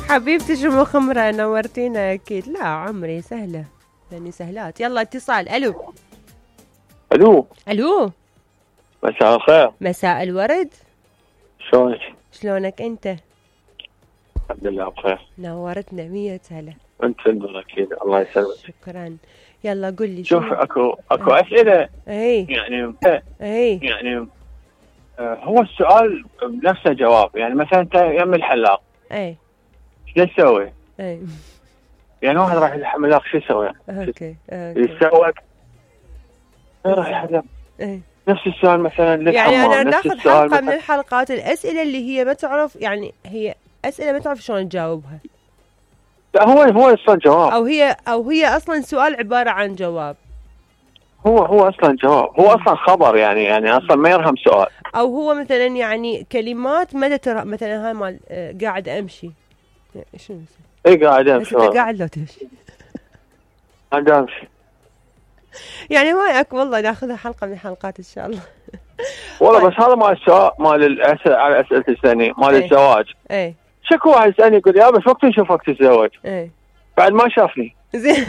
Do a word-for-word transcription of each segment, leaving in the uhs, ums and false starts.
حبيبتي شو مخمرة نورتينا أكيد. لا عمري سهلة لأني سهلات. يلا اتصال. ألو الو ألو مساء الخير. مساء الورد. شلونك؟ شلونك أنت؟ الحمد لله بخير. نورتنا مية هلا. انت النور اكيد. الله يسلمك. شكرا. يلا قل لي. شوف اكو اكو اسئله اي يعني اي يعني آه هو السؤال بنفسه جواب. يعني مثلا انت يم الحلاق اي شو تسوي؟ اي يعني واحد راح الحلاق شو يسوي؟ اوكي اوكي يتسوق راح يحلق. اي نفس السؤال مثلا للحمام. يعني انا نفس ناخذ السؤال حلقة من مثلاً. الحلقات الأسئلة اللي هي ما تعرف، يعني هي أسئلة ما تعرف شلون تجاوبها، لا هو هو اصلا جواب. او هي او هي اصلا سؤال عبارة عن جواب، هو هو اصلا جواب. هو اصلا خبر يعني يعني اصلا ما يرهم سؤال. او هو مثلا يعني كلمات متى ترى مثلا هاي مال آه، قاعد امشي شنو اي قاعد بس امشي. انت قاعد لو تمشي قاعد امشي. يعني ما اكو والله ناخذها حلقة من الحلقات ان شاء الله. والله طيب. بس هذا مال السؤال مال الأسئلة على اسئله السنه مال ايه. الزواج. اي شكو واحد يسالني يقول يا بس وقت نشوفك تتزوج اي بعد ما شافني. زين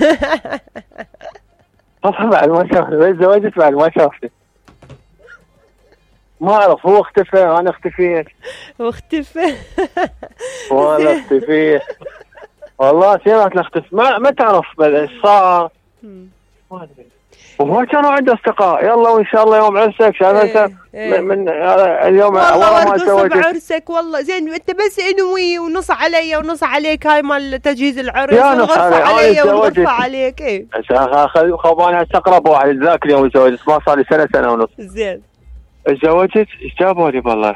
طبعا بعد ما شافني بس تزوجت بعد ما شافني. ما اعرف هو اختفى انا اختفيت. واختفى وانا اختفيت والله سيرات نختفي ما ما تعرف ايش صار. ما ادري. وهو كانوا عنده اصدقاء يلا وان شاء الله يوم عرسك شايف انت إيه. من اليوم والله ورا ما ورد تزوجت. عرسك والله زين انت بس انوي ونص علي ونص عليك هاي مال تجهيز العرس يا نص والغرفة علي. علي أنا والغرفة تزوجت. عليك. اي خباني استقرب واحد ذاك اليوم تزوجت ما صار لي سنه سنه ونص. زين تزوجت ايش جابوا لي والله؟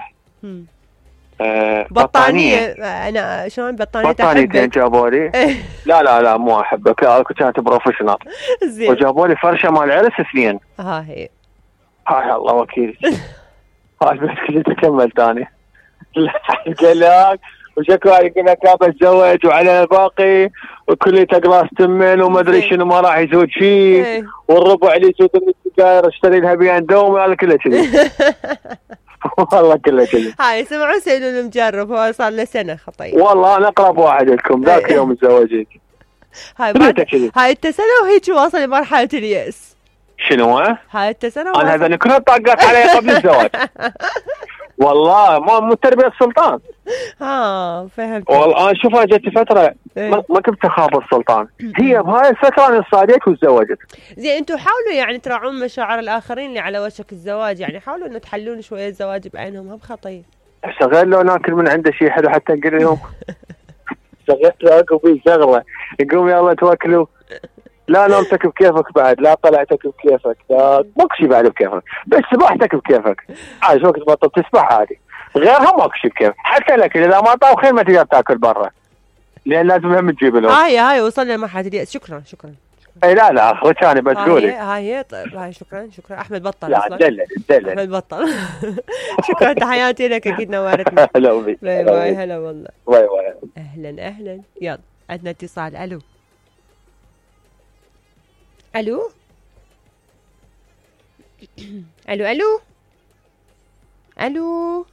آه بطانية. انا شلون بطانية بطانيتين احبك. جابوا لي. لا لا لا مو احبك لا كنت بروفيشنال. زين وجابوا لي فرشه مال عرس اثنين. ها هي هاي الله وكيل. هاي البيت كله تكمل ثاني. قال لك وشكو يقول لك لا بتزوج وعلى الباقي وكل تقراص تمن وما ادري شنو ما راح يزود شيء والربع اللي يسود من السجاير اشتري لها بيان دوم هذا كله كذي. والله كله كذي. هاي سمعوا سيلو المجرب هو صار له سنة خطير. والله انا اقرب واحد لكم ذاك يوم تزوجت. هاي بعد هاي التسنة وهيك واصل لمرحلة اليأس. شنو ها؟ هاي التسنة انا هذا كلها طاقات علي قبل الزواج. والله ما مو تربية السلطان. ها فهمت. والله انا شوف انا جت فتره ما, ما كنت اخابر السلطان. هي بهاي الفتره انا صاديت وتزوجت. زين انتم حاولوا يعني تراعون مشاعر الاخرين اللي على وشك الزواج، يعني حاولوا انه تحلون شويه الزواج بعينهم هم خطير. اشتغل لو ناكل من عنده شيء حلو حتى نقول لهم اشتغلت له اكو في شغله يقوم يلا توكلوا. لا نومتك بكيفك بعد لا طلعتك بكيفك لا ماكو شيء بعد بكيفك بس سباحتك بكيفك. عايش وقت ما تسبح عادي غيرها ماكو شيء بكيفك. حتى الاكل اذا ما طاوخين ما تقدر تاكل برا لان لازم هم تجيب لهم. هاي هاي وصلنا لمرحله اليأس. شكرا شكرا. اي لا لا اخوك انا بقولي هاي هاي طيب هاي شكرا شكرا. احمد بطل لا دلل دلل احمد بطل. شكرا تحياتي لك اكيد نورتنا. هلا بك. باي باي هلا والله. باي باي. اهلا اهلا. يلا عندنا اتصال. الو الو الو الو الو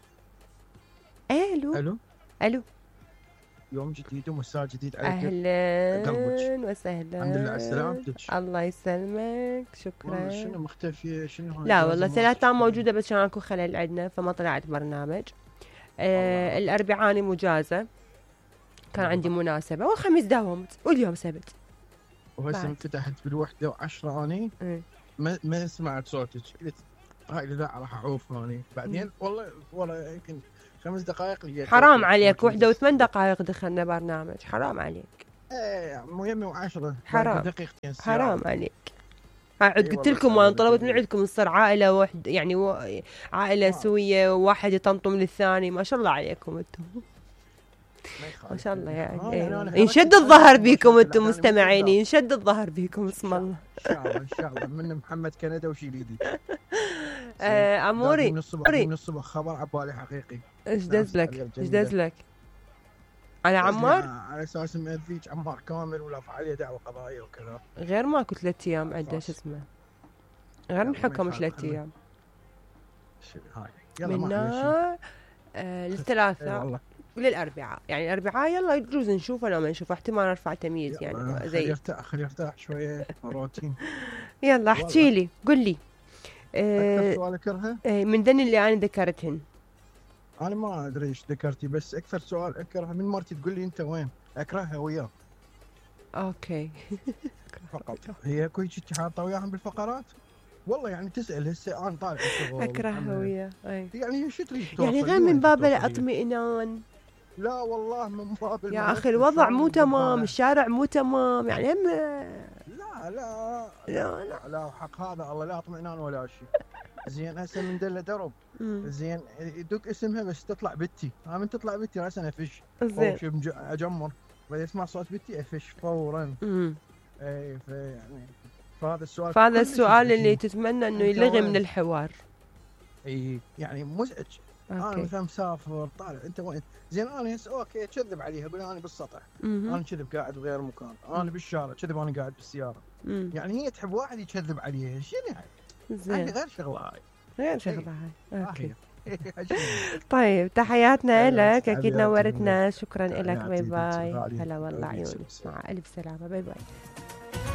الو الو الو يوم جديد ومساء جديد عليك. اهلا وسهلا. الحمد لله على سلامتك. الله يسلمك شكرا. شنو مختفيه شنو؟ لا والله ثلاث ايام موجوده بس عشان اكو خلل عندنا فما طلعت برنامج. آه الاربعاني مجازه كان عندي مناسبه والخميس داومت واليوم سبت. وهسه انفتحت بالوحده وعشرة اني ما ما سمعت صوتك قلت هاي لا راح اعوف هوني بعدين والله والله يمكن خمس دقائق لقيت. حرام عليك وحده وثمان دقائق دخلنا برنامج حرام عليك. ايه مو يمي وعشرة حرام دقيقتين حرام عليك. قاعد قلت لكم وانا طلبت من عندكم تصير عائله واحد يعني و... عائله آه. سويه وواحد يطنطم للثاني. ما شاء الله عليكم انتم ما شاء الله يعني, آه يعني ينشد الظهر بيكم انتم مستمعين ينشد الظهر بيكم اسم الله. ان شاء الله ان شاء الله من محمد كندا وشيليدي. آه اموري من الصبح من الصبح خبر عبالي حقيقي. ايش دز لك ايش دز لك على عمار؟ على اساس مأذيك عمار كامل ولا عليه دعوه قضائيه وكذا. غير ماكو ثلاث ايام عنده شو اسمه غير انحكم ثلاث ايام هاي يلا من آه الثلاثاء للاربعاء، يعني الاربعاء يلا يجوز نشوفه لو ما نشوفه احتمال ارفع تمييز يعني خلي زي. يرتاح خلي يرتاح شويه روتين. يلا احكي لي قل لي. اكثر آه سؤال اكرهه آه من ذن اللي انا ذكرتهن. انا ما ادري ايش ذكرتي، بس اكثر سؤال اكرهه من مرتي تقول لي انت وين، اكرهها وياه. اوكي. فقط هي كل شيء حاطه وياهم بالفقرات. والله يعني تسال هسه انا طالع الشغل اكرهها وياه. يعني ايش تريد يعني غير من باب الاطمئنان. لا والله من باب يا اخي الوضع مو تمام، الشارع مو تمام يعني هم. لا لا لا لا لا حق هذا الله لا اطمئنان ولا شيء. زين هسه من دله درب زين يدق اسمها بس تطلع بنتي، ها من تطلع بنتي راسا افش زين اجمر بعدين اسمع صوت بنتي افش فورا. امم اي يعني فهذا السؤال فهذا السؤال اللي تتمنى انه يلغي من الحوار. اي يعني مزعج. أوكي. انا مثلا مسافر طالع انت وين، زين انا هسه اوكي كذب عليها اقول انا بالسطح، مم. انا كذب قاعد بغير مكان، انا بالشارع كذب انا قاعد بالسياره. مم. يعني هي تحب واحد يكذب عليها شنو يعني؟ زين غير شغله هاي غير شغله هاي. اوكي. آه طيب تحياتنا لك، اكيد حبيبتي. نورتنا، شكرا لك، باي تحياتي باي. غالية. هلا والله حبيبتي. عيوني، مع الف سلامه، باي باي.